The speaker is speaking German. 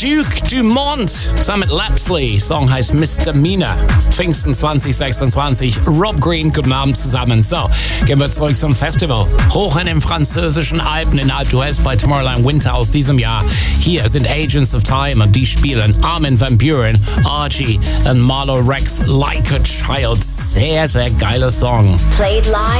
Duke Dumont zusammen mit Lapsley. Song heißt Misdemeanor. Pfingsten 2026. Rob Green, guten Abend zusammen. So, gehen wir zurück zum Festival. Hoch in den französischen Alpen in Alpe d'Huez bei Tomorrowland Winter aus diesem Jahr. Hier sind Agents of Time und die spielen Armin van Buuren, Archie und Marlo Rex, Like a Child. Sehr, sehr geiler Song. Played live